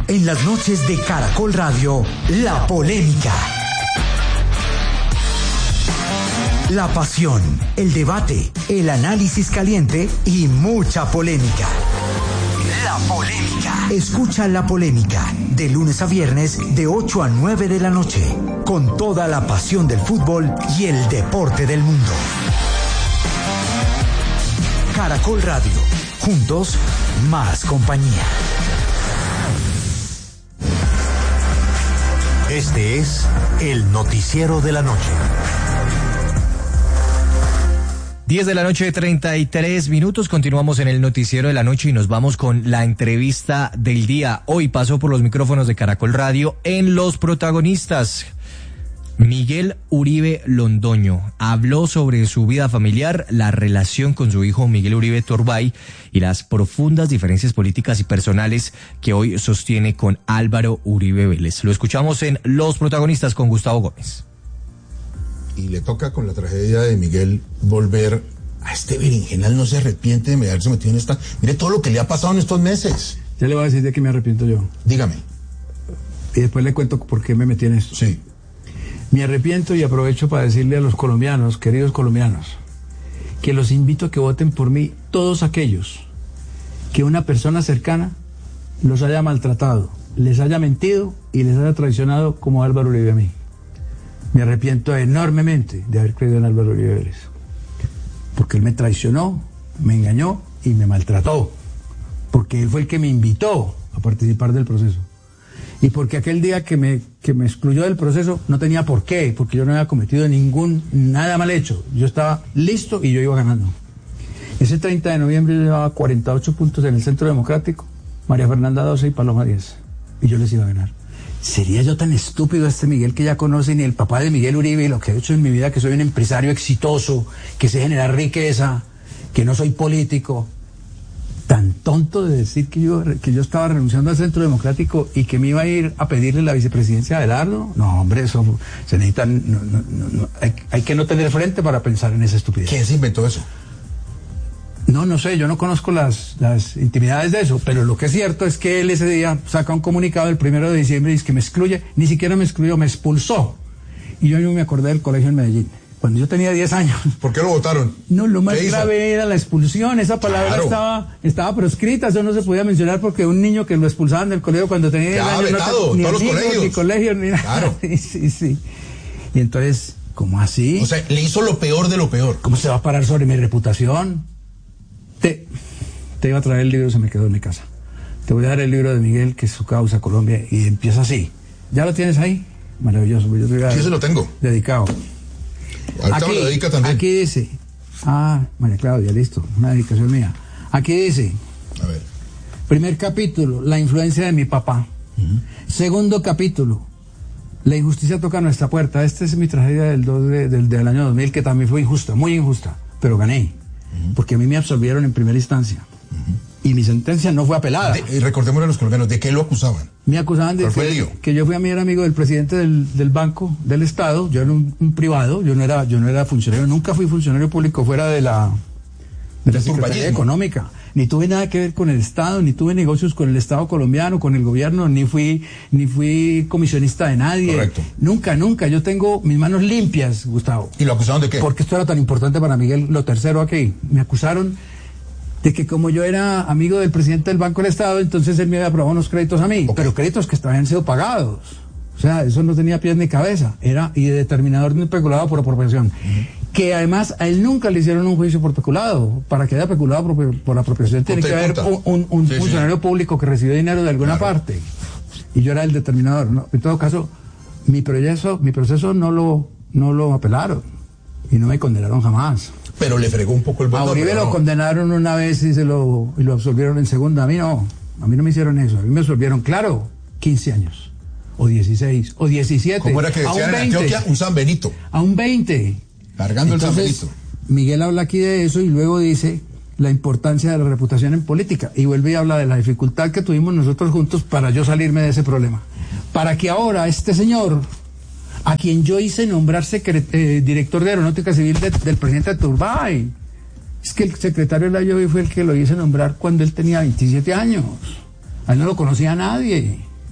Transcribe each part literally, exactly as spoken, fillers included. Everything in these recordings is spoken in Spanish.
En las noches de Caracol Radio, La Polémica. La pasión, el debate, el análisis caliente y mucha polémica. La Polémica. Escucha La Polémica de lunes a viernes de ocho a nueve de la noche, con toda la pasión del fútbol y el deporte del mundo. Caracol Radio, juntos, más compañía. Este es el noticiero de la noche. diez de la noche, treinta y tres minutos. Continuamos en el noticiero de la noche y nos vamos con la entrevista del día. Hoy pasó por los micrófonos de Caracol Radio en Los Protagonistas. Miguel Uribe Londoño habló sobre su vida familiar, la relación con su hijo Miguel Uribe Turbay y las profundas diferencias políticas y personales que hoy sostiene con Álvaro Uribe Vélez. Lo escuchamos en Los Protagonistas con Gustavo Gómez. Y le toca con la tragedia de Miguel volver a este berenjenal. No se arrepiente de haberse metido en esta... Mire todo lo que le ha pasado en estos meses. Ya le voy a decir de qué me arrepiento yo. Dígame. Y después le cuento por qué me metí en esto. Sí. Me arrepiento y aprovecho para decirle a los colombianos, queridos colombianos, que los invito a que voten por mí todos aquellos que una persona cercana los haya maltratado, les haya mentido y les haya traicionado como Álvaro Uribe a mí. Me arrepiento enormemente de haber creído en Álvaro Uribe Vélez, porque él me traicionó, me engañó y me maltrató, porque él fue el que me invitó a participar del proceso, y porque aquel día que me, que me excluyó del proceso no tenía por qué, porque yo no había cometido ningún, nada mal hecho, yo estaba listo y yo iba ganando. Ese treinta de noviembre yo llevaba cuarenta y ocho puntos en el Centro Democrático, María Fernanda doce y Paloma diez, y yo les iba a ganar. ¿Sería yo tan estúpido este Miguel que ya conoce ni el papá de Miguel Uribe y lo que he hecho en mi vida, que soy un empresario exitoso, que sé generar riqueza, que no soy político? Tan tonto de decir que yo, que yo estaba renunciando al Centro Democrático y que me iba a ir a pedirle la vicepresidencia a Abelardo. No, hombre, eso se necesita, no, no, no, no, hay, hay que no tener frente para pensar en esa estupidez. ¿Quién se inventó eso? No, no sé, yo no conozco las, las intimidades de eso, pero lo que es cierto es que él ese día saca un comunicado el primero de diciembre y dice que me excluye, ni siquiera me excluyó, me expulsó. Y yo no me acordé del colegio en Medellín, cuando yo tenía diez años. ¿Por qué lo votaron? No, lo más grave era la expulsión, esa palabra claro. estaba, estaba proscrita, eso no se podía mencionar porque un niño que lo expulsaban del colegio cuando tenía diez años vetado, no tenía ni amigos, ni colegio, ni nada. Claro. Sí, sí, sí. Y entonces, ¿cómo así? O sea, le hizo lo peor de lo peor. ¿Cómo se va a parar sobre mi reputación? Te, te iba a traer el libro, se me quedó en mi casa. Te voy a dar el libro de Miguel, que es su causa Colombia, y empieza así. ¿Ya lo tienes ahí? Maravilloso. Yo te sí, se lo tengo. Dedicado. Ahorita aquí, me lo dedica también. Aquí dice, ah, María Claudia, listo, una dedicación mía. Aquí dice, a ver. Primer capítulo, la influencia de mi papá. Uh-huh. Segundo capítulo, la injusticia toca nuestra puerta. Esta es mi tragedia del, dos de, del, del año dos mil, que también fue injusta, muy injusta, pero gané. Porque a mí me absolvieron en primera instancia. Uh-huh. Y mi sentencia no fue apelada. De, y recordemos a los colombianos, ¿de qué lo acusaban? Me acusaban de que, que yo fui a mí era amigo del presidente del, del Banco del Estado. Yo era un, un privado, yo no era yo no era funcionario, nunca fui funcionario público fuera de la, de la Secretaría Económica. Ni tuve nada que ver con el Estado, ni tuve negocios con el Estado colombiano, con el gobierno, ni fui ni fui comisionista de nadie. Correcto. Nunca, nunca. Yo tengo mis manos limpias, Gustavo. ¿Y lo acusaron de qué? Porque esto era tan importante para Miguel. Lo tercero aquí, me acusaron de que como yo era amigo del presidente del Banco del Estado, entonces él me había aprobado unos créditos a mí, okay. Pero créditos que habían sido pagados. O sea, eso no tenía pies ni cabeza. Era y de determinador de peculado por apropiación. Uh-huh. Que además a él nunca le hicieron un juicio por peculado. Para que haya peculado por, por apropiación tiene que haber un, un, un sí, funcionario sí. público que recibió dinero de alguna claro. parte. Y yo era el determinador, ¿no? En todo caso, mi proceso, mi proceso no lo, no lo apelaron y no me condenaron jamás. Pero le fregó un poco el voto. A Uribe lo no. condenaron una vez y se lo, y lo absolvieron en segunda. A mí no, a mí no me hicieron eso. A mí me absolvieron, claro, quince años, o dieciséis, o diecisiete. ¿Cómo era que decían en Antioquia? Un San Benito. A un veinte. Cargando entonces, el San Benito. Miguel habla aquí de eso y luego dice la importancia de la reputación en política. Y vuelve y habla de la dificultad que tuvimos nosotros juntos para yo salirme de ese problema. Para que ahora este señor, a quien yo hice nombrar secret, eh, director de Aeronáutica Civil de, del presidente Turbay. Es que el secretario de la fue el que lo hice nombrar cuando él tenía veintisiete años. A él no lo conocía nadie.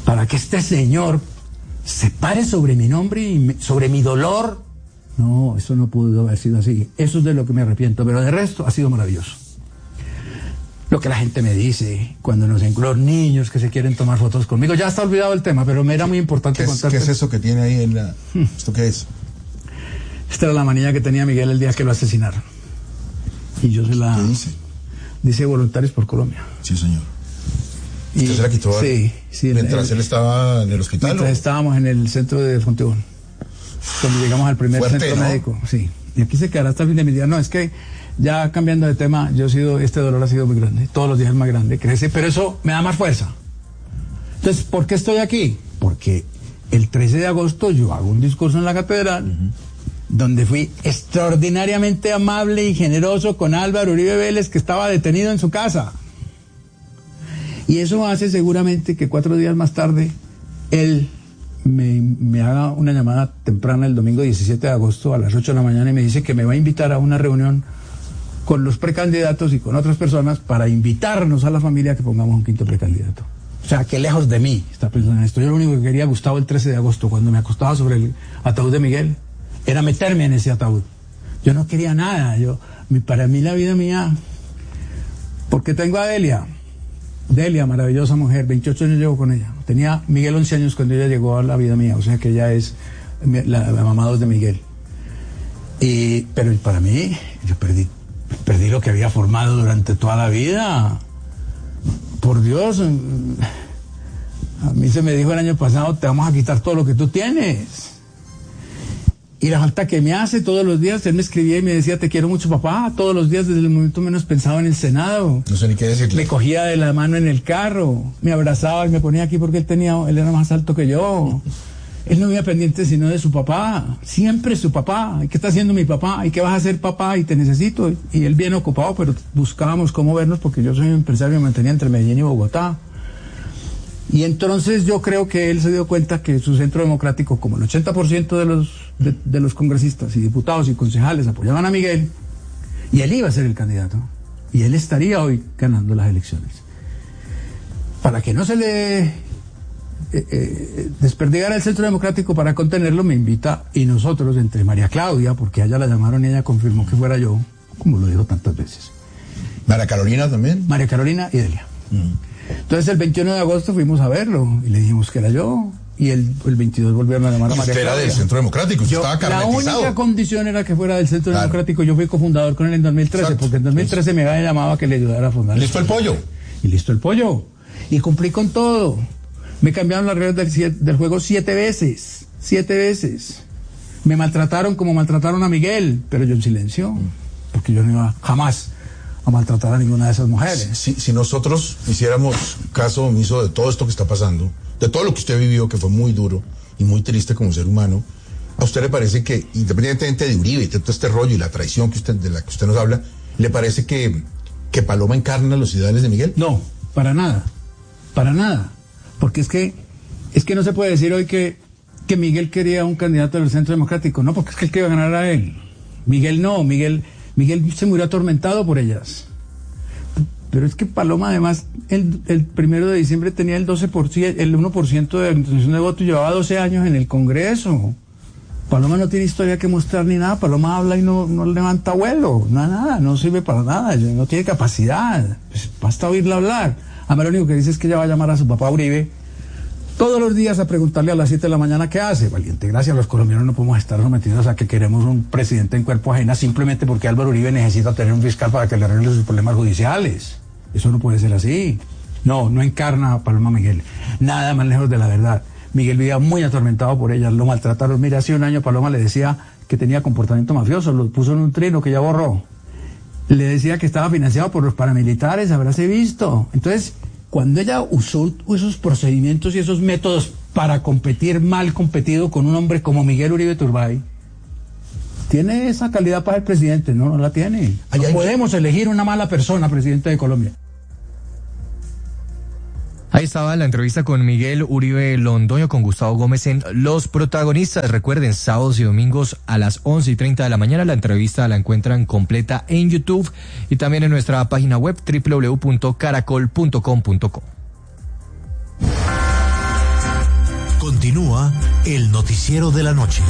para que este señor se pare sobre mi nombre y me, sobre mi dolor. No, eso no pudo haber sido así. Eso es de lo que me arrepiento, pero de resto ha sido maravilloso. Lo que la gente me dice cuando nos encuentran los niños que se quieren tomar fotos conmigo. Ya está olvidado el tema, pero me era muy importante ¿Qué es, contarte. ¿Qué es eso que tiene ahí en la... ¿Esto qué es? Esta era la manilla que tenía Miguel el día que lo asesinaron. Y yo se la... ¿Qué dice? Dice Voluntarios por Colombia. Sí, señor. Y, ¿Usted se la quitó? Sí, sí. Mientras el, él estaba en el hospital. Mientras ¿o? estábamos en el centro de Fontibón. Cuando llegamos al primer Fuerte, centro ¿no? médico. Sí. Y aquí se quedará hasta el fin de mi día. No, es que ya cambiando de tema, yo he sido, este dolor ha sido muy grande. Todos los días es más grande, crece, pero eso me da más fuerza. Entonces, ¿por qué estoy aquí? Porque el trece de agosto yo hago un discurso en la catedral, uh-huh, donde fui extraordinariamente amable y generoso con Álvaro Uribe Vélez, que estaba detenido en su casa. Y eso hace seguramente que cuatro días más tarde él me, me haga una llamada temprana el domingo diecisiete de agosto a las ocho de la mañana y me dice que me va a invitar a una reunión con los precandidatos y con otras personas para invitarnos a la familia a que pongamos un quinto precandidato. O sea, que lejos de mí está pensando en esto. Yo lo único que quería, Gustavo, el trece de agosto, cuando me acostaba sobre el ataúd de Miguel, era meterme en ese ataúd. Yo no quería nada. Yo, mi, para mí la vida mía, porque tengo a Delia. Delia, maravillosa mujer, veintiocho años llevo con ella. Tenía Miguel once años cuando ella llegó a la vida mía, o sea que ella es la, la mamá dos de Miguel. Y, pero para mí, yo perdí, perdí lo que había formado durante toda la vida. Por Dios, a mí se me dijo el año pasado, te vamos a quitar todo lo que tú tienes. Y la falta que me hace todos los días, él me escribía y me decía, te quiero mucho, papá, todos los días, desde el momento menos pensaba en el Senado. No sé ni qué decirle. Me cogía de la mano en el carro, me abrazaba y me ponía aquí porque él tenía, él era más alto que yo. Él no iba pendiente sino de su papá, siempre su papá. ¿Qué está haciendo mi papá? ¿Y qué vas a hacer, papá? Y te necesito. Y él bien ocupado, pero buscábamos cómo vernos porque yo soy un empresario y me mantenía entre Medellín y Bogotá. Y entonces yo creo que él se dio cuenta que su centro democrático, como el ochenta por ciento de los, de, de los congresistas y diputados y concejales apoyaban a Miguel, y él iba a ser el candidato, y él estaría hoy ganando las elecciones. Para que no se le eh, eh, desperdigara el centro democrático para contenerlo, me invita, y nosotros, entre María Claudia, porque a ella la llamaron y ella confirmó que fuera yo, como lo dijo tantas veces. ¿María Carolina también? María Carolina y Delia. Mm. Entonces el veintiuno de agosto fuimos a verlo y le dijimos que era yo, y el, el veintidós volvieron a llamar a María Usted Claudia. era del Centro Democrático, usted Yo, estaba la carnetizado. única condición era que fuera del Centro Claro. Democrático. Yo fui cofundador con él en dos mil trece, Exacto. porque en dos mil trece me había llamado a que le ayudara a fundar. ¿Listo el pollo? Y listo el pollo. Y cumplí con todo. Me cambiaron las reglas del, siete- del juego siete veces. Siete veces. Me maltrataron como maltrataron a Miguel, pero yo en silencio, porque yo no iba jamás a maltratar a ninguna de esas mujeres. Si, si nosotros hiciéramos caso omiso de todo esto que está pasando, de todo lo que usted vivió, que fue muy duro y muy triste como ser humano, ¿a usted le parece que, independientemente de Uribe y de todo este rollo y la traición que usted, de la que usted nos habla, le parece que, que Paloma encarna los ideales de Miguel? No, para nada, para nada, porque es que es que no se puede decir hoy que, que Miguel quería un candidato del Centro Democrático, no, porque es que el que iba a ganar a él. Miguel no, Miguel, Miguel se murió atormentado por ellas. Pero es que Paloma además el, el primero de diciembre tenía el doce por ciento, el uno por ciento de intención de voto y llevaba doce años en el Congreso. Paloma no tiene historia que mostrar ni nada. Paloma habla y no, no levanta vuelo, no nada, no sirve para nada, no tiene capacidad. Pues basta oírla hablar. Además lo único que dice es que ella va a llamar a su papá Uribe todos los días a preguntarle a las siete de la mañana qué hace. Valiente, gracias, los colombianos no podemos estar sometidos a que queremos un presidente en cuerpo ajena simplemente porque Álvaro Uribe necesita tener un fiscal para que le arregle sus problemas judiciales. Eso no puede ser así. No, no encarna a Paloma Miguel. Nada más lejos de la verdad. Miguel vivía muy atormentado por ellas, lo maltrataron. Mira, hace un año Paloma le decía que tenía comportamiento mafioso, lo puso en un trino que ya borró. Le decía que estaba financiado por los paramilitares, habráse visto. Entonces, cuando ella usó esos procedimientos y esos métodos para competir mal competido con un hombre como Miguel Uribe Turbay, ¿tiene esa calidad para el presidente? No, no la tiene. No podemos elegir una mala persona presidente de Colombia. Ahí estaba la entrevista con Miguel Uribe Londoño, con Gustavo Gómez en Los Protagonistas. Recuerden, sábados y domingos a las once y treinta de la mañana. La entrevista la encuentran completa en YouTube y también en nuestra página web doble u doble u doble u punto caracol punto com punto co. Continúa el noticiero de la noche.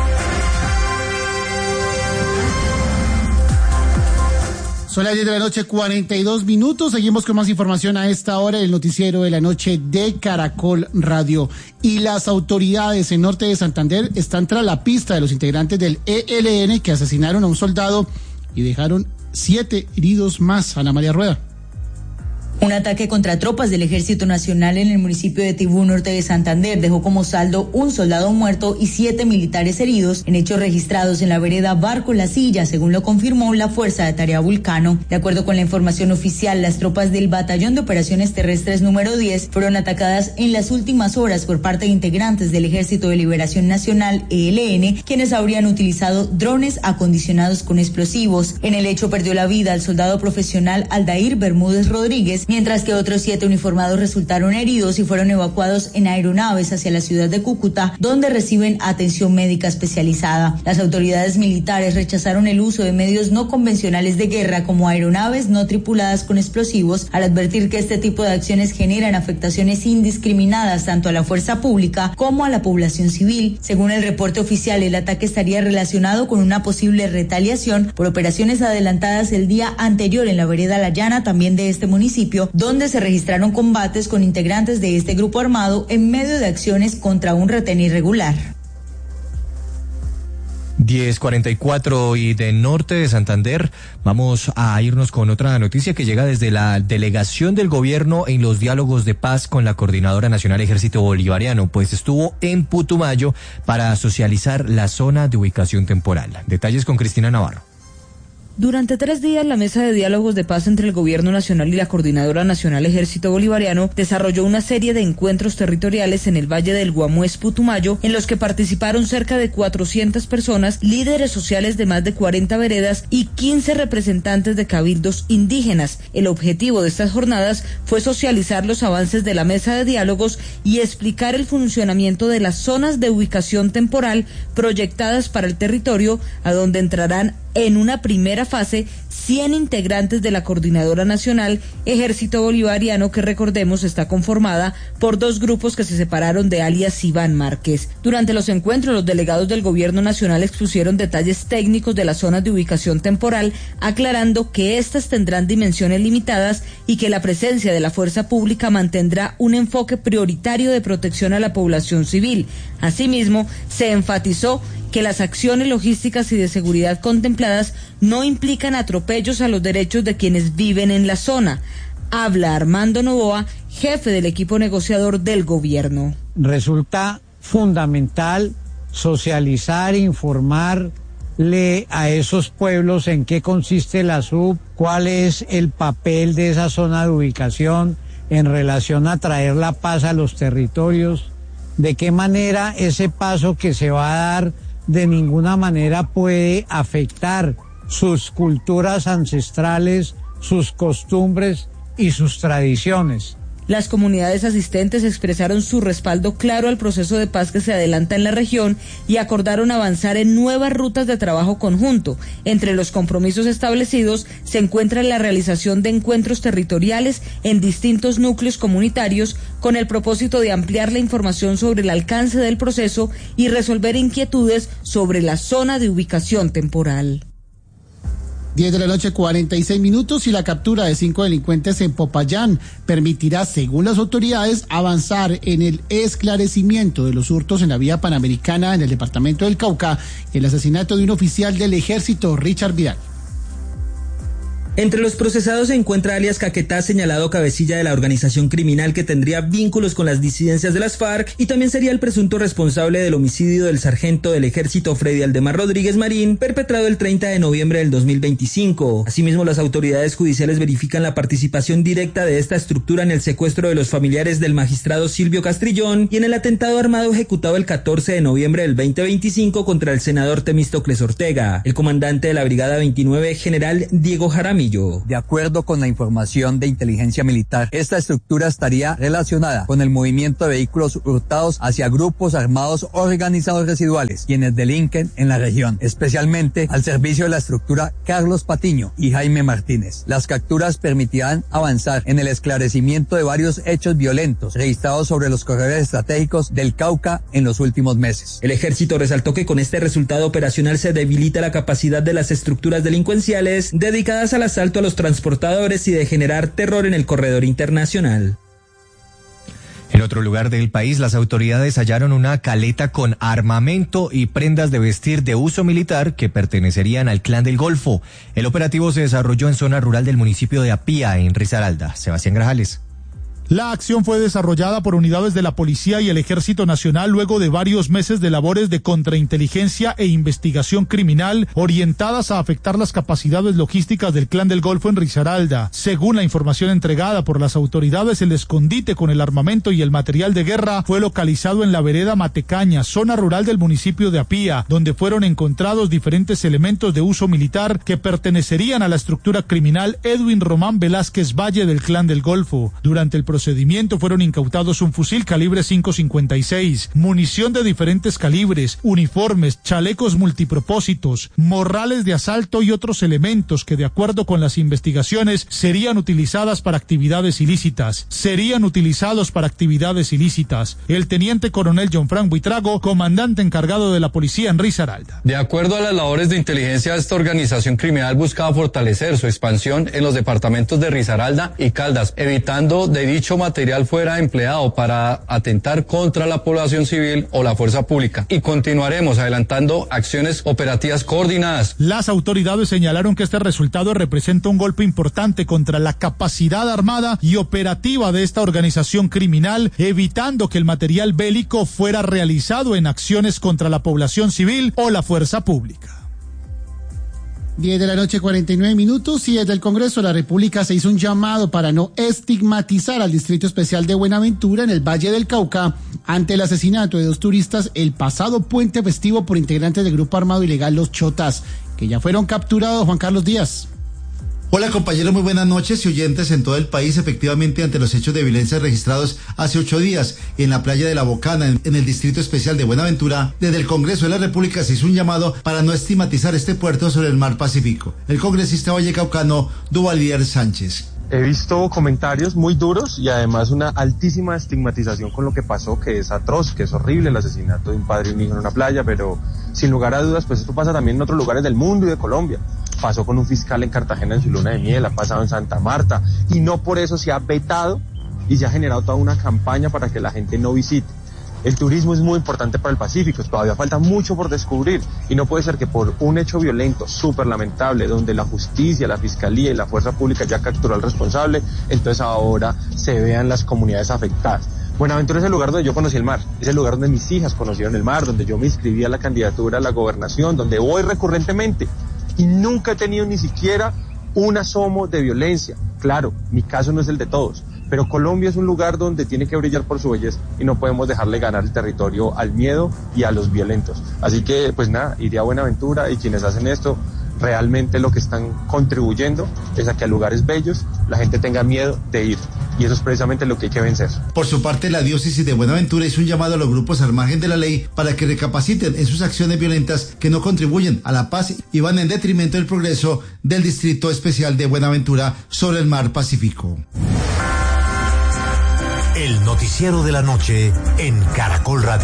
Son las diez de la noche, cuarenta y dos minutos. Seguimos con más información a esta hora, el noticiero de la noche de Caracol Radio. Y las autoridades en norte de Santander están tras la pista de los integrantes del E L N que asesinaron a un soldado y dejaron siete heridos más. Ana María Rueda. Un ataque contra tropas del Ejército Nacional en el municipio de Tibú, norte de Santander, dejó como saldo un soldado muerto y siete militares heridos en hechos registrados en la vereda Barco La Silla, según lo confirmó la Fuerza de Tarea Vulcano. De acuerdo con la información oficial, las tropas del Batallón de Operaciones Terrestres número diez fueron atacadas en las últimas horas por parte de integrantes del Ejército de Liberación Nacional, E L N, quienes habrían utilizado drones acondicionados con explosivos. En el hecho perdió la vida el soldado profesional Aldair Bermúdez Rodríguez, mientras que otros siete uniformados resultaron heridos y fueron evacuados en aeronaves hacia la ciudad de Cúcuta, donde reciben atención médica especializada. Las autoridades militares rechazaron el uso de medios no convencionales de guerra como aeronaves no tripuladas con explosivos, al advertir que este tipo de acciones generan afectaciones indiscriminadas tanto a la fuerza pública como a la población civil. Según el reporte oficial, el ataque estaría relacionado con una posible retaliación por operaciones adelantadas el día anterior en la vereda La Llana, también de este municipio, donde se registraron combates con integrantes de este grupo armado en medio de acciones contra un retén irregular. diez cuarenta y cuatro y de norte de Santander vamos a irnos con otra noticia que llega desde la delegación del gobierno en los diálogos de paz con la Coordinadora Nacional Ejército Bolivariano, pues estuvo en Putumayo para socializar la zona de ubicación temporal. Detalles con Cristina Navarro. Durante tres días, la Mesa de Diálogos de Paz entre el Gobierno Nacional y la Coordinadora Nacional Ejército Bolivariano desarrolló una serie de encuentros territoriales en el Valle del Guamués, Putumayo, en los que participaron cerca de cuatrocientas personas, líderes sociales de más de cuarenta veredas y quince representantes de cabildos indígenas. El objetivo de estas jornadas fue socializar los avances de la Mesa de Diálogos y explicar el funcionamiento de las zonas de ubicación temporal proyectadas para el territorio, a donde entrarán en una primera fase cien integrantes de la Coordinadora Nacional Ejército Bolivariano, que recordemos está conformada por dos grupos que se separaron de alias Iván Márquez. Durante los encuentros, los delegados del Gobierno Nacional expusieron detalles técnicos de las zonas de ubicación temporal, aclarando que éstas tendrán dimensiones limitadas y que la presencia de la fuerza pública mantendrá un enfoque prioritario de protección a la población civil. Asimismo, se enfatizó que las acciones logísticas y de seguridad contempladas no implican atropellos a los derechos de quienes viven en la zona. Habla Armando Novoa, jefe del equipo negociador del gobierno. Resulta fundamental socializar, informarle a esos pueblos en qué consiste la S U B, cuál es el papel de esa zona de ubicación en relación a traer la paz a los territorios, de qué manera ese paso que se va a dar de ninguna manera puede afectar sus culturas ancestrales, sus costumbres y sus tradiciones. Las comunidades asistentes expresaron su respaldo claro al proceso de paz que se adelanta en la región y acordaron avanzar en nuevas rutas de trabajo conjunto. Entre los compromisos establecidos se encuentra la realización de encuentros territoriales en distintos núcleos comunitarios con el propósito de ampliar la información sobre el alcance del proceso y resolver inquietudes sobre la zona de ubicación temporal. diez de la noche, cuarenta y seis minutos, y la captura de cinco delincuentes en Popayán permitirá, según las autoridades, avanzar en el esclarecimiento de los hurtos en la vía panamericana en el departamento del Cauca y el asesinato de un oficial del ejército, Richard Vidal. Entre los procesados se encuentra alias Caquetá, señalado cabecilla de la organización criminal que tendría vínculos con las disidencias de las FARC, y también sería el presunto responsable del homicidio del sargento del ejército Freddy Aldemar Rodríguez Marín, perpetrado el treinta de noviembre del dos mil veinticinco. Asimismo, las autoridades judiciales verifican la participación directa de esta estructura en el secuestro de los familiares del magistrado Silvio Castrillón y en el atentado armado ejecutado el catorce de noviembre del veinte veinticinco contra el senador Temístocles Ortega. El comandante de la Brigada veintinueve, general Diego Jaramillo, Jaramillo. De acuerdo con la información de inteligencia militar, esta estructura estaría relacionada con el movimiento de vehículos hurtados hacia grupos armados organizados residuales, quienes delinquen en la región, especialmente al servicio de la estructura Carlos Patiño y Jaime Martínez. Las capturas permitirán avanzar en el esclarecimiento de varios hechos violentos registrados sobre los corredores estratégicos del Cauca en los últimos meses. El ejército resaltó que con este resultado operacional se debilita la capacidad de las estructuras delincuenciales dedicadas al asalto a los transportadores y de generar terror en el corredor internacional. En otro lugar del país, las autoridades hallaron una caleta con armamento y prendas de vestir de uso militar que pertenecerían al Clan del Golfo. El operativo se desarrolló en zona rural del municipio de Apía, en Risaralda. Sebastián Grajales. La acción fue desarrollada por unidades de la Policía y el Ejército Nacional luego de varios meses de labores de contrainteligencia e investigación criminal orientadas a afectar las capacidades logísticas del Clan del Golfo en Risaralda. Según la información entregada por las autoridades, el escondite con el armamento y el material de guerra fue localizado en la vereda Matecaña, zona rural del municipio de Apía, donde fueron encontrados diferentes elementos de uso militar que pertenecerían a la estructura criminal Edwin Román Velázquez Valle del Clan del Golfo. Durante el procedimiento fueron incautados un fusil calibre cinco cincuenta y seis, munición de diferentes calibres, uniformes, chalecos multipropósitos, morrales de asalto y otros elementos que, de acuerdo con las investigaciones, serían utilizadas para actividades ilícitas. Serían utilizados para actividades ilícitas. El teniente coronel John Frank Buitrago, comandante encargado de la policía en Risaralda. De acuerdo a las labores de inteligencia, esta organización criminal buscaba fortalecer su expansión en los departamentos de Risaralda y Caldas, evitando de dicho material fuera empleado para atentar contra la población civil o la fuerza pública, y continuaremos adelantando acciones operativas coordinadas. Las autoridades señalaron que este resultado representa un golpe importante contra la capacidad armada y operativa de esta organización criminal, evitando que el material bélico fuera realizado en acciones contra la población civil o la fuerza pública. diez de la noche, cuarenta y nueve minutos, y desde el Congreso de la República se hizo un llamado para no estigmatizar al Distrito Especial de Buenaventura en el Valle del Cauca ante el asesinato de dos turistas el pasado puente festivo por integrantes del grupo armado ilegal Los Chotas, que ya fueron capturados. Juan Carlos Díaz. Hola compañeros, muy buenas noches y oyentes en todo el país. Efectivamente, ante los hechos de violencia registrados hace ocho días en la playa de La Bocana, en, en el Distrito Especial de Buenaventura, desde el Congreso de la República se hizo un llamado para no estigmatizar este puerto sobre el mar Pacífico. El congresista vallecaucano Duvalier Sánchez. He visto comentarios muy duros y además una altísima estigmatización con lo que pasó, que es atroz, que es horrible, el asesinato de un padre y un hijo en una playa, pero sin lugar a dudas, pues esto pasa también en otros lugares del mundo y de Colombia. Pasó con un fiscal en Cartagena en su luna de miel, ha pasado en Santa Marta, y no por eso se ha vetado y se ha generado toda una campaña para que la gente no visite. El turismo es muy importante para el Pacífico, todavía falta mucho por descubrir, y no puede ser que por un hecho violento súper lamentable, donde la justicia, la fiscalía y la fuerza pública ya capturó al responsable, entonces ahora se vean las comunidades afectadas. Buenaventura es el lugar donde yo conocí el mar, es el lugar donde mis hijas conocieron el mar, donde yo me inscribí a la candidatura a la gobernación, donde voy recurrentemente, y nunca he tenido ni siquiera un asomo de violencia. Claro, mi caso no es el de todos, pero Colombia es un lugar donde tiene que brillar por su belleza y no podemos dejarle ganar el territorio al miedo y a los violentos. Así que, pues nada, iré a Buenaventura, y quienes hacen esto realmente lo que están contribuyendo es a que a lugares bellos la gente tenga miedo de ir, y eso es precisamente lo que hay que vencer. Por su parte, la diócesis de Buenaventura hizo un llamado a los grupos al margen de la ley para que recapaciten en sus acciones violentas que no contribuyen a la paz y van en detrimento del progreso del Distrito Especial de Buenaventura sobre el mar Pacífico. El noticiero de la noche en Caracol Radio.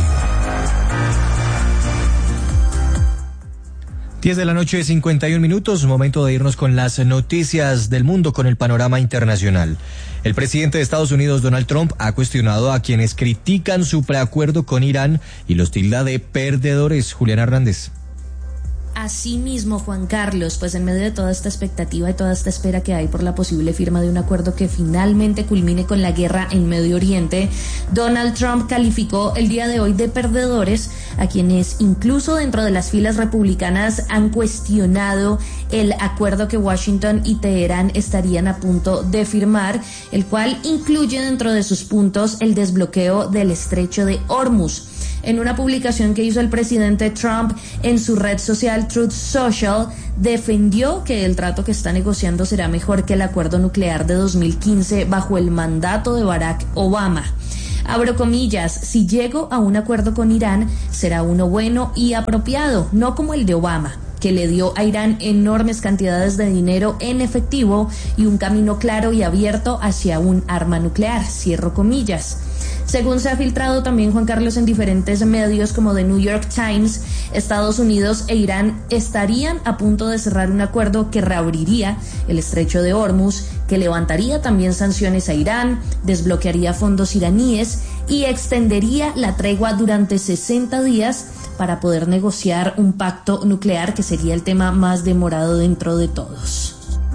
diez de la noche, cincuenta y un minutos, momento de irnos con las noticias del mundo, con el panorama internacional. El presidente de Estados Unidos, Donald Trump, ha cuestionado a quienes critican su preacuerdo con Irán y los tilda de perdedores. Julián Hernández. Asimismo, Juan Carlos, pues en medio de toda esta expectativa y toda esta espera que hay por la posible firma de un acuerdo que finalmente culmine con la guerra en Medio Oriente, Donald Trump calificó el día de hoy de perdedores a quienes incluso dentro de las filas republicanas han cuestionado el acuerdo que Washington y Teherán estarían a punto de firmar, el cual incluye dentro de sus puntos el desbloqueo del estrecho de Hormuz. En una publicación que hizo el presidente Trump en su red social Truth Social, defendió que el trato que está negociando será mejor que el acuerdo nuclear de dos mil quince bajo el mandato de Barack Obama. Abro comillas, si llego a un acuerdo con Irán, será uno bueno y apropiado, no como el de Obama, que le dio a Irán enormes cantidades de dinero en efectivo y un camino claro y abierto hacia un arma nuclear, cierro comillas. Según se ha filtrado también, Juan Carlos, en diferentes medios como The New York Times, Estados Unidos e Irán estarían a punto de cerrar un acuerdo que reabriría el estrecho de Hormuz, que levantaría también sanciones a Irán, desbloquearía fondos iraníes y extendería la tregua durante sesenta días para poder negociar un pacto nuclear, que sería el tema más demorado dentro de todos.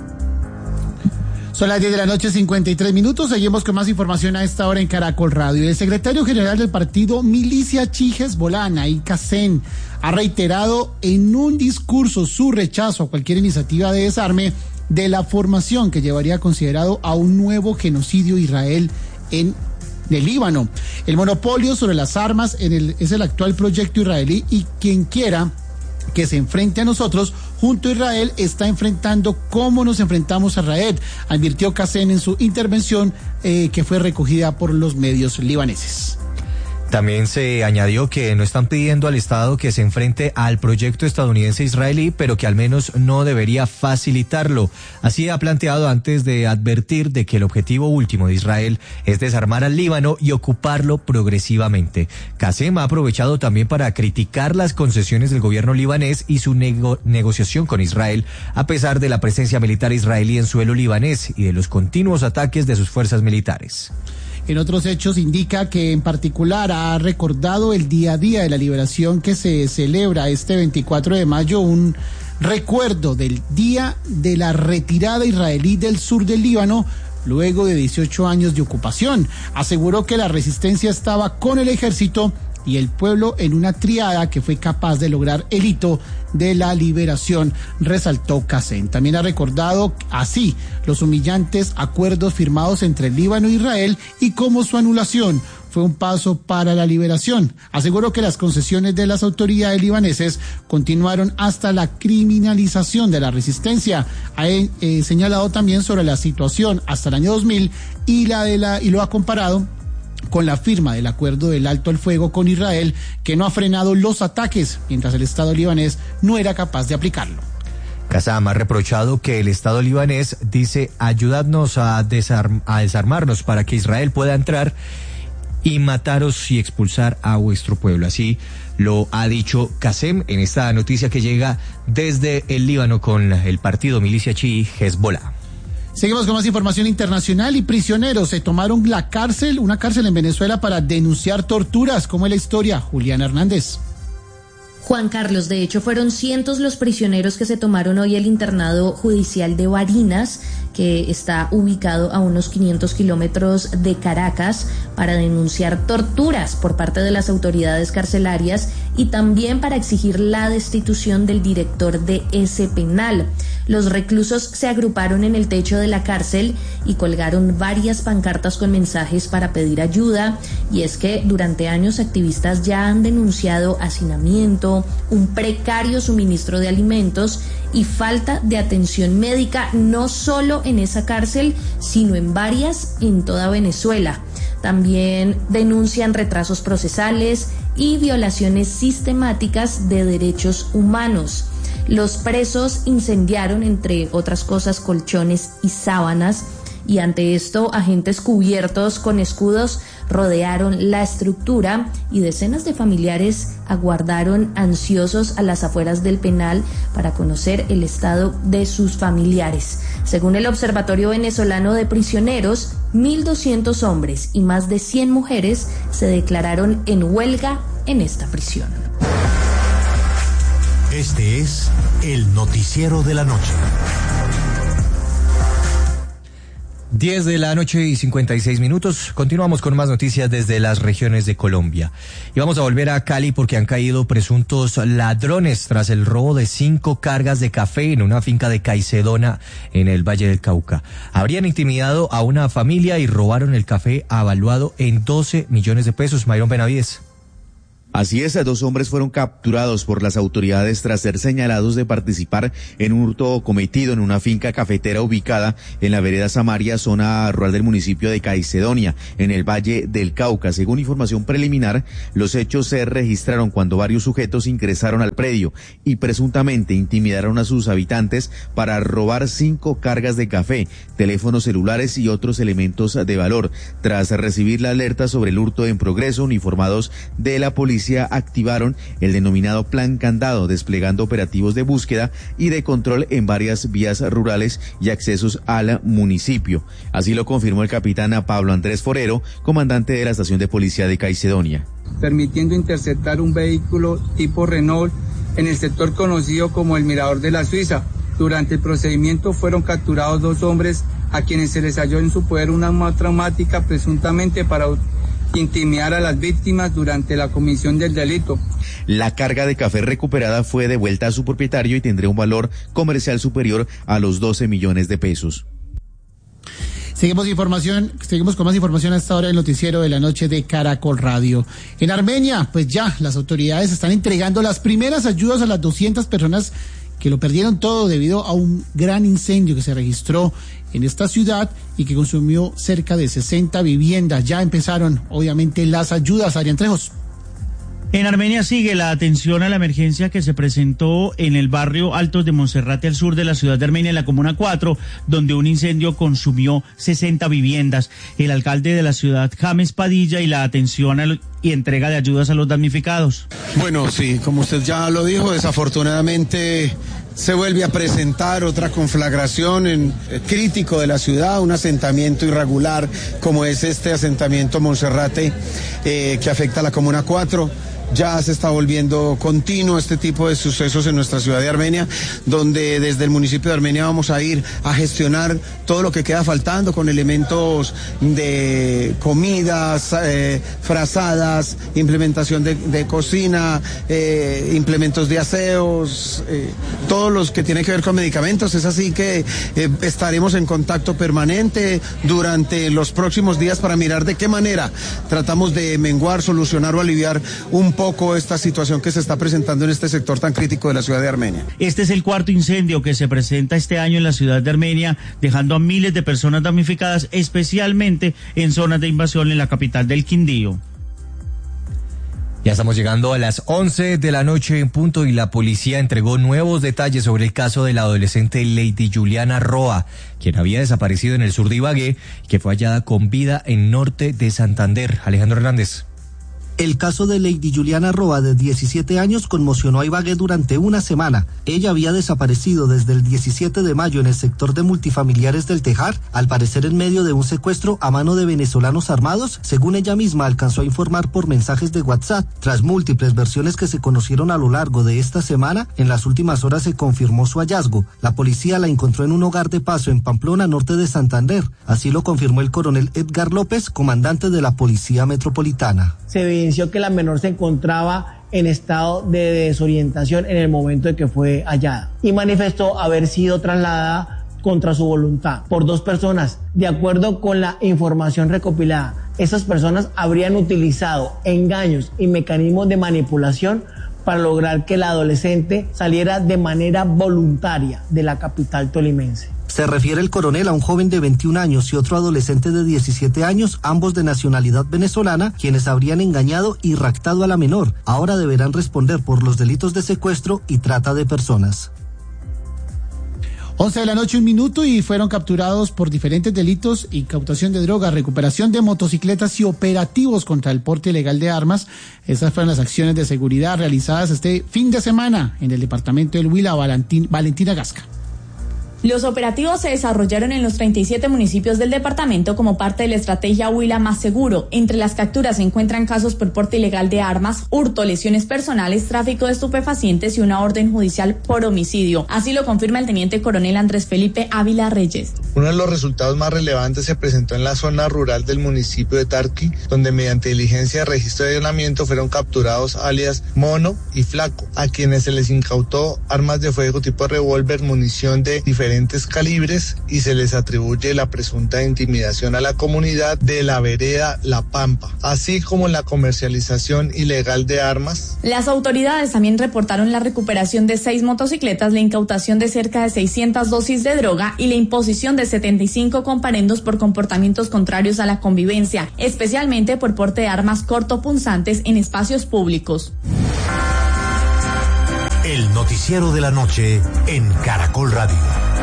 Son las diez de la noche, cincuenta y tres minutos. Seguimos con más información a esta hora en Caracol Radio. El secretario general del partido Milicia Chi Hezbollah, Naim Qassem, ha reiterado en un discurso su rechazo a cualquier iniciativa de desarme de la formación que llevaría considerado a un nuevo genocidio Israel en el Líbano. El monopolio sobre las armas en el, es el actual proyecto israelí, y quien quiera que se enfrente a nosotros junto a Israel está enfrentando cómo nos enfrentamos a Israel, advirtió Qassem en su intervención eh, que fue recogida por los medios libaneses. También se añadió que no están pidiendo al Estado que se enfrente al proyecto estadounidense israelí, pero que al menos no debería facilitarlo. Así ha planteado, antes de advertir de que el objetivo último de Israel es desarmar al Líbano y ocuparlo progresivamente. Qassem ha aprovechado también para criticar las concesiones del gobierno libanés y su nego- negociación con Israel, a pesar de la presencia militar israelí en suelo libanés y de los continuos ataques de sus fuerzas militares. En otros hechos indica que en particular ha recordado el día a día de la liberación que se celebra este veinticuatro de mayo, un recuerdo del día de la retirada israelí del sur del Líbano luego de dieciocho años de ocupación. Aseguró que la resistencia estaba con el ejército y el pueblo en una triada que fue capaz de lograr el hito de la liberación, resaltó Qassem. También ha recordado así los humillantes acuerdos firmados entre el Líbano e Israel y cómo su anulación fue un paso para la liberación. Aseguró que las concesiones de las autoridades libaneses continuaron hasta la criminalización de la resistencia. Ha eh, señalado también sobre la situación hasta el año dos mil y la de la y lo ha comparado con la firma del acuerdo del alto al fuego con Israel, que no ha frenado los ataques, mientras el Estado libanés no era capaz de aplicarlo. Qassem ha reprochado que el Estado libanés dice: ayudadnos a, desarm- a desarmarnos para que Israel pueda entrar y mataros y expulsar a vuestro pueblo. Así lo ha dicho Qassem en esta noticia que llega desde el Líbano con el partido Milicia Chi Hezbollah. Seguimos con más información internacional. Y prisioneros se tomaron la cárcel, una cárcel en Venezuela, para denunciar torturas. ¿Cómo es la historia? Juliana Hernández. Juan Carlos, de hecho fueron cientos los prisioneros que se tomaron hoy el internado judicial de Barinas, que está ubicado a unos quinientos kilómetros de Caracas, para denunciar torturas por parte de las autoridades carcelarias y también para exigir la destitución del director de ese penal. Los reclusos se agruparon en el techo de la cárcel y colgaron varias pancartas con mensajes para pedir ayuda, y es que durante años activistas ya han denunciado hacinamiento, un precario suministro de alimentos y falta de atención médica, no solo en esa cárcel, sino en varias en toda Venezuela. También denuncian retrasos procesales y violaciones sistemáticas de derechos humanos. Los presos incendiaron, entre otras cosas, colchones y sábanas, y ante esto agentes cubiertos con escudos rodearon la estructura y decenas de familiares aguardaron ansiosos a las afueras del penal para conocer el estado de sus familiares. Según el Observatorio Venezolano de Prisioneros, mil doscientos hombres y más de cien mujeres se declararon en huelga en esta prisión. Este es el noticiero de la noche. diez de la noche y cincuenta y seis minutos. Continuamos con más noticias desde las regiones de Colombia. Y vamos a volver a Cali porque han caído presuntos ladrones tras el robo de cinco cargas de café en una finca de Caicedona en el Valle del Cauca. Habrían intimidado a una familia y robaron el café avaluado en doce millones de pesos. Mayron Benavides. Así es, dos hombres fueron capturados por las autoridades tras ser señalados de participar en un hurto cometido en una finca cafetera ubicada en la vereda Samaria, zona rural del municipio de Caicedonia, en el Valle del Cauca. Según información preliminar, los hechos se registraron cuando varios sujetos ingresaron al predio y presuntamente intimidaron a sus habitantes para robar cinco cargas de café, teléfonos celulares y otros elementos de valor. Tras recibir la alerta sobre el hurto en progreso, uniformados de la policía activaron el denominado Plan Candado, desplegando operativos de búsqueda y de control en varias vías rurales y accesos al municipio. Así lo confirmó el capitán Pablo Andrés Forero, comandante de la estación de policía de Caicedonia. Permitiendo interceptar un vehículo tipo Renault en el sector conocido como el Mirador de la Suiza. Durante el procedimiento fueron capturados dos hombres a quienes se les halló en su poder una arma traumática presuntamente para intimidar a las víctimas durante la comisión del delito. La carga de café recuperada fue devuelta a su propietario y tendría un valor comercial superior a los doce millones de pesos. Seguimos información, seguimos con más información a esta hora del noticiero de la noche de Caracol Radio. En Armenia, pues ya las autoridades están entregando las primeras ayudas a las doscientas personas que lo perdieron todo debido a un gran incendio que se registró en esta ciudad y que consumió cerca de sesenta viviendas. Ya empezaron, obviamente, las ayudas. Adrián Trejos. En Armenia sigue la atención a la emergencia que se presentó en el barrio Altos de Monserrate, al sur de la ciudad de Armenia, en la Comuna cuatro, donde un incendio consumió sesenta viviendas. El alcalde de la ciudad, James Padilla, y la atención a lo, y entrega de ayudas a los damnificados. Bueno, sí, como usted ya lo dijo, desafortunadamente se vuelve a presentar otra conflagración en, eh, crítico de la ciudad, un asentamiento irregular como es este asentamiento Monserrate, eh, que afecta a la Comuna cuatro. Ya se está volviendo continuo este tipo de sucesos en nuestra ciudad de Armenia, donde desde el municipio de Armenia vamos a ir a gestionar todo lo que queda faltando con elementos de comidas, eh, frazadas, implementación de, de cocina, eh, implementos de aseos, eh, todos los que tienen que ver con medicamentos. Es así que eh, estaremos en contacto permanente durante los próximos días para mirar de qué manera tratamos de menguar, solucionar o aliviar un poco esta situación que se está presentando en este sector tan crítico de la ciudad de Armenia. Este es el cuarto incendio que se presenta este año en la ciudad de Armenia, dejando a miles de personas damnificadas, especialmente en zonas de invasión en la capital del Quindío. Ya estamos llegando a las once de la noche en punto y la policía entregó nuevos detalles sobre el caso de la adolescente Lady Juliana Roa, quien había desaparecido en el sur de Ibagué y que fue hallada con vida en norte de Santander. Alejandro Hernández. El caso de Lady Juliana Roa, de diecisiete años, conmocionó a Ibagué durante una semana. Ella había desaparecido desde el diecisiete de mayo en el sector de multifamiliares del Tejar, al parecer en medio de un secuestro a mano de venezolanos armados, según ella misma alcanzó a informar por mensajes de WhatsApp. Tras múltiples versiones que se conocieron a lo largo de esta semana, en las últimas horas se confirmó su hallazgo. La policía la encontró en un hogar de paso en Pamplona, norte de Santander. Así lo confirmó el coronel Edgar López, comandante de la Policía Metropolitana. Se evidenció que la menor se encontraba en estado de desorientación en el momento de que fue hallada y manifestó haber sido trasladada contra su voluntad por dos personas. De acuerdo con la información recopilada, esas personas habrían utilizado engaños y mecanismos de manipulación para lograr que la adolescente saliera de manera voluntaria de la capital tolimense. Se refiere el coronel a un joven de veintiún años y otro adolescente de diecisiete años, ambos de nacionalidad venezolana, quienes habrían engañado y raptado a la menor. Ahora deberán responder por los delitos de secuestro y trata de personas. once de la noche, un minuto, y fueron capturados por diferentes delitos: incautación de drogas, recuperación de motocicletas y operativos contra el porte ilegal de armas. Esas fueron las acciones de seguridad realizadas este fin de semana en el departamento del Huila. Valentín, Valentina Gasca. Los operativos se desarrollaron en los treinta y siete municipios del departamento como parte de la estrategia Huila Más Seguro. Entre las capturas se encuentran casos por porte ilegal de armas, hurto, lesiones personales, tráfico de estupefacientes y una orden judicial por homicidio. Así lo confirma el teniente coronel Andrés Felipe Ávila Reyes. Uno de los resultados más relevantes se presentó en la zona rural del municipio de Tarqui, donde mediante diligencia de registro de allanamiento fueron capturados alias Mono y Flaco, a quienes se les incautó armas de fuego tipo revólver, munición de diferentes diferentes calibres y se les atribuye la presunta intimidación a la comunidad de la vereda La Pampa, así como la comercialización ilegal de armas. Las autoridades también reportaron la recuperación de seis motocicletas, la incautación de cerca de seiscientas dosis de droga y la imposición de setenta y cinco comparendos por comportamientos contrarios a la convivencia, especialmente por porte de armas cortopunzantes en espacios públicos. El noticiero de la noche en Caracol Radio.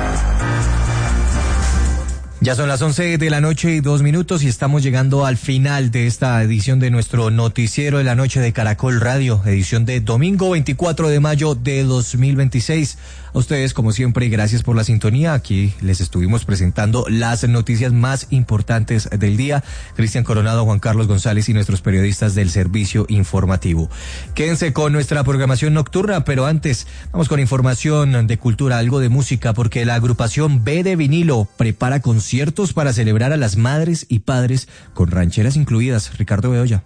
Ya son las once de la noche y dos minutos y estamos llegando al final de esta edición de nuestro noticiero de la noche de Caracol Radio, edición de domingo veinticuatro de mayo de dos mil veintiséis. A ustedes, como siempre, gracias por la sintonía. Aquí les estuvimos presentando las noticias más importantes del día. Cristian Coronado, Juan Carlos González y nuestros periodistas del servicio informativo. Quédense con nuestra programación nocturna, pero antes vamos con información de cultura, algo de música, porque la agrupación B de Vinilo prepara conciertos para celebrar a las madres y padres con rancheras incluidas. Ricardo Bedoya.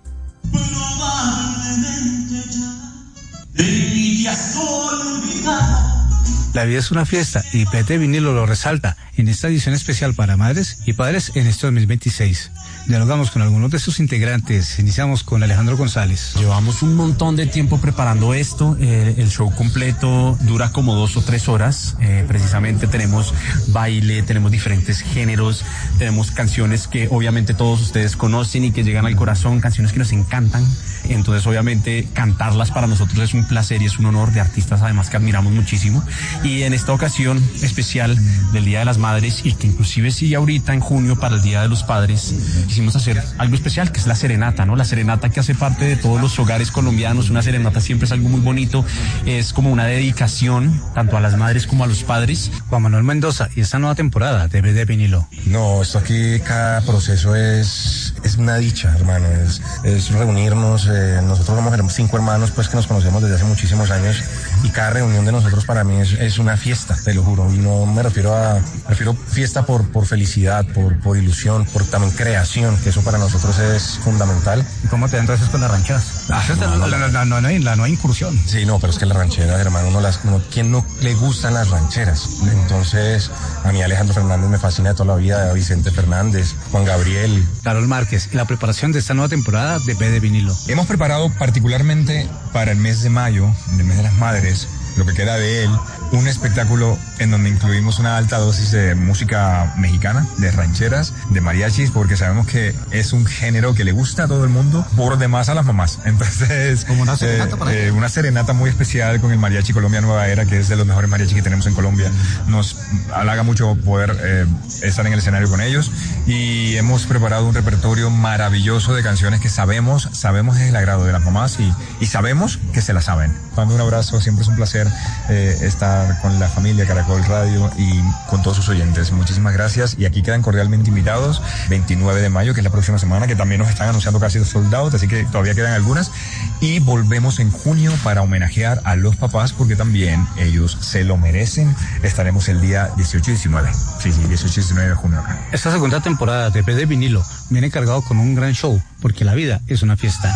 La vida es una fiesta y B de Vinilo lo resalta en esta edición especial para madres y padres en este dos mil veintiséis. Dialogamos con algunos de sus integrantes. Iniciamos con Alejandro González. Llevamos un montón de tiempo preparando esto. Eh, el show completo dura como dos o tres horas. Eh, precisamente tenemos baile, tenemos diferentes géneros, tenemos canciones que obviamente todos ustedes conocen y que llegan al corazón, canciones que nos encantan. Entonces obviamente cantarlas para nosotros es un placer y es un honor, de artistas además que admiramos muchísimo. Y en esta ocasión especial del Día de las Madres, y que inclusive sigue ahorita en junio para el Día de los Padres, quisimos hacer algo especial, que es la serenata, ¿no? La serenata que hace parte de todos los hogares colombianos. Una serenata siempre es algo muy bonito, es como una dedicación tanto a las madres como a los padres. Juan Manuel Mendoza, y esta nueva temporada de B de Vinilo. No, esto aquí, cada proceso es, es una dicha, hermano, es, es reunirnos. Eh, nosotros somos cinco hermanos pues que nos conocemos desde hace muchísimos años, y cada reunión de nosotros para mí es, es una fiesta, te lo juro, y no me refiero a, refiero fiesta por, por felicidad, por, por ilusión, por también creación, que eso para nosotros es fundamental. ¿Y cómo te dan entonces con las rancheras? Ah, no, no, la, la, la, la, la, la nueva incursión. Sí, no, pero es que las rancheras, hermano, uno las, uno, ¿quién no le gustan las rancheras? Entonces, a mí Alejandro Fernández me fascina de toda la vida, Vicente Fernández, Juan Gabriel. Carol Márquez, y la preparación de esta nueva temporada de B de Vinilo. Hemos preparado particularmente para el mes de mayo, el mes de las madres, lo que queda de él, un espectáculo en donde incluimos una alta dosis de música mexicana, de rancheras, de mariachis, porque sabemos que es un género que le gusta a todo el mundo, por demás a las mamás. Entonces, como una serenata, eh, para eh, una serenata muy especial con el Mariachi Colombia Nueva Era, que es de los mejores mariachis que tenemos en Colombia. Nos halaga mucho poder eh, estar en el escenario con ellos, y hemos preparado un repertorio maravilloso de canciones que sabemos, sabemos es el agrado de las mamás, y, y sabemos que se las saben. Mando un abrazo, siempre es un placer eh, estar con la familia Caracol Radio y con todos sus oyentes. Muchísimas gracias, y aquí quedan cordialmente invitados veintinueve de mayo, que es la próxima semana, que también nos están anunciando casi sold out, así que todavía quedan algunas, y volvemos en junio para homenajear a los papás, porque también ellos se lo merecen. Estaremos el día dieciocho y diecinueve, sí, sí, dieciocho y diecinueve de junio. Esta segunda temporada de B de Vinilo viene cargado con un gran show, porque la vida es una fiesta.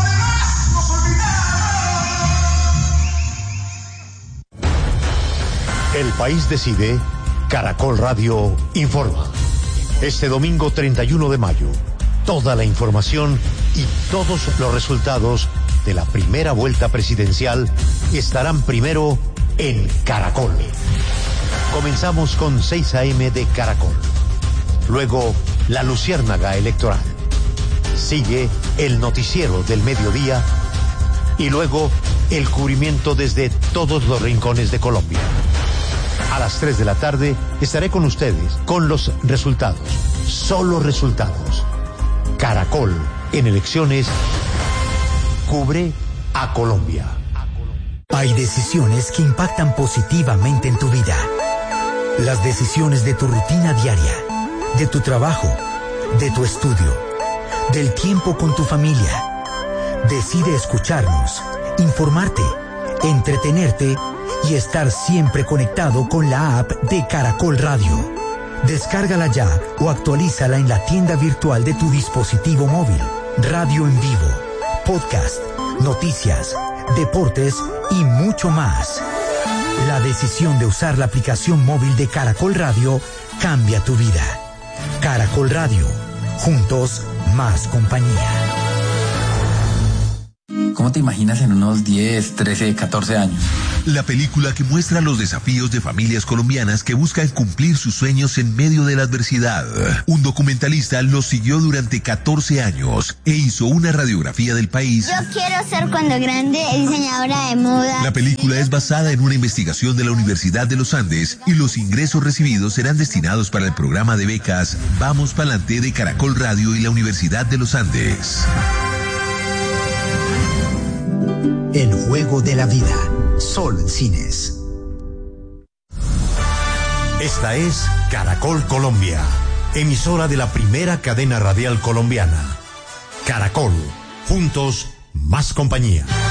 El país decide, Caracol Radio informa. Este domingo treinta y uno de mayo, toda la información y todos los resultados de la primera vuelta presidencial estarán primero en Caracol. Comenzamos con seis a eme de Caracol. Luego, la luciérnaga electoral. Sigue el noticiero del mediodía. Y luego, el cubrimiento desde todos los rincones de Colombia. A las tres de la tarde estaré con ustedes con los resultados. Solo resultados. Caracol, en elecciones, cubre a Colombia. Hay decisiones que impactan positivamente en tu vida. Las decisiones de tu rutina diaria, de tu trabajo, de tu estudio, del tiempo con tu familia. Decide escucharnos, informarte, entretenerte y estar siempre conectado con la app de Caracol Radio. Descárgala ya o actualízala en la tienda virtual de tu dispositivo móvil. Radio en vivo, podcast, noticias, deportes y mucho más. La decisión de usar la aplicación móvil de Caracol Radio cambia tu vida. Caracol Radio, juntos más compañía. ¿Cómo te imaginas en unos diez, trece, catorce años? La película que muestra los desafíos de familias colombianas que buscan cumplir sus sueños en medio de la adversidad. Un documentalista los siguió durante catorce años e hizo una radiografía del país. Yo quiero ser cuando grande diseñadora de moda. La película es basada en una investigación de la Universidad de los Andes y los ingresos recibidos serán destinados para el programa de becas Vamos Pa'lante de Caracol Radio y la Universidad de los Andes. El juego de la vida. Solo en cines. Esta es Caracol Colombia, emisora de la primera cadena radial colombiana. Caracol, juntos más compañía.